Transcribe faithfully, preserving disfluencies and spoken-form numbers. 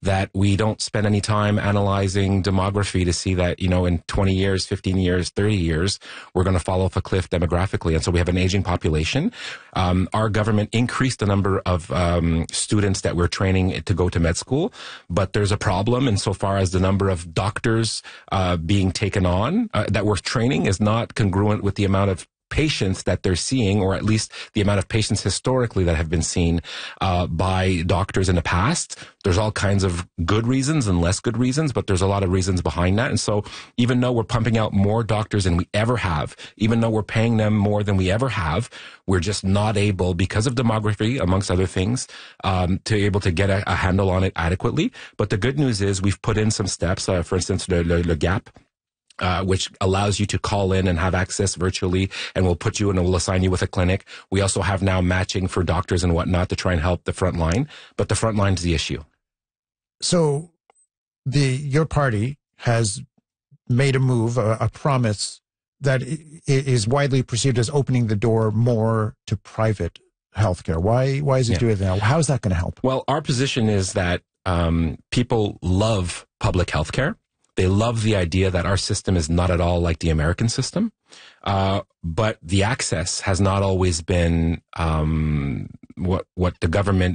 that we don't spend any time analyzing demography to see that, you know, in twenty years, fifteen years, thirty years, we're going to fall off a cliff demographically. And so we have an aging population. Um, our government increased the number of um, students that we're training to go to med school, but there's a problem insofar as the number of doctors uh, being taken on uh, that we're training is not congruent with the amount of patients that they're seeing, or at least the amount of patients historically that have been seen uh, by doctors in the past. There's all kinds of good reasons and less good reasons, but there's a lot of reasons behind that. And so even though we're pumping out more doctors than we ever have, even though we're paying them more than we ever have, we're just not able, because of demography, amongst other things, um, to able to get a, a handle on it adequately. But the good news is we've put in some steps, uh, for instance, le, le, le GAP, Uh, which allows you to call in and have access virtually, and we'll put you and we'll assign you with a clinic. We also have now matching for doctors and whatnot to try and help the front line, but the front line is the issue. So the your party has made a move, a, a promise that is widely perceived as opening the door more to private healthcare. Why, why is it yeah. doing that? How is that going to help? Well, our position is that um, people love public healthcare. They love the idea that our system is not at all like the American system, uh, but the access has not always been um, what what the government